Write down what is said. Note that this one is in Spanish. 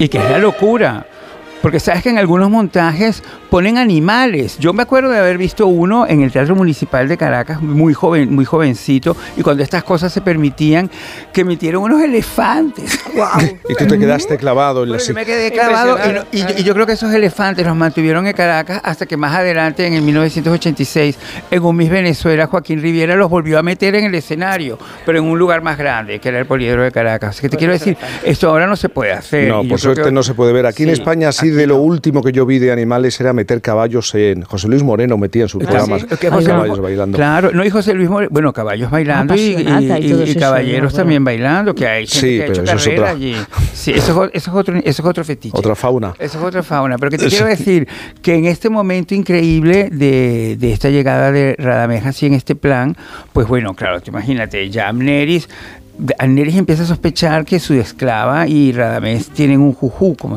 Y que es la locura. Porque sabes que en algunos montajes ponen animales. Yo me acuerdo de haber visto uno en el Teatro Municipal de Caracas, muy jovencito, y cuando estas cosas se permitían, que metieron unos elefantes. ¡Wow! Y tú te quedaste clavado en la Yo me quedé clavado y yo creo que esos elefantes los mantuvieron en Caracas hasta que más adelante, en el 1986, en un Miss Venezuela, Joaquín Riviera los volvió a meter en el escenario, pero en un lugar más grande, que era el Poliedro de Caracas. Así que te quiero decir, esto ahora no se puede hacer. No, por suerte no se puede ver. Aquí en España sí, de lo último que yo vi de animales era meter caballos en... José Luis Moreno metía en sus programas caballos bailando. Claro, no, y José Luis Moreno, bueno, caballos bailando y caballeros también bailando, que hay gente que ha hecho carrera allí. Sí, eso es otro fetiche. Otra fauna. Eso es otra fauna. Pero que te quiero decir que en este momento increíble de esta llegada de Radamés así en este plan, pues bueno, claro, imagínate, ya Amneris empieza a sospechar que su esclava y Radamés tienen un juju, como